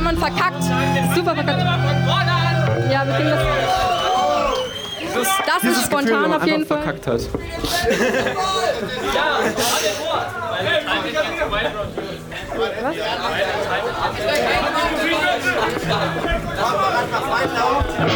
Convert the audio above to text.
Hermann verkackt. Super verkackt. Ja, wir kriegen das. Das ist spontan auf jeden Fall. Verkackt hat. Was?